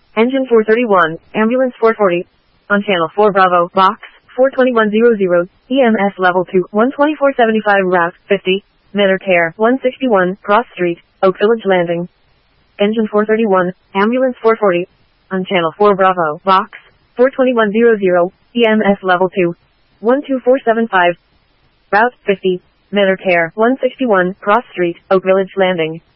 Engine 431, Ambulance 440. On Channel 4 Bravo, Box 42100, EMS Level 2, 12475 Route 50, Medicare 161, Cross Street, Oak Village Landing. Engine 431, Ambulance 440. On Channel 4 Bravo, Box 42100, EMS Level 2, 12475, Route 50, Medicare 161, Cross Street, Oak Village Landing.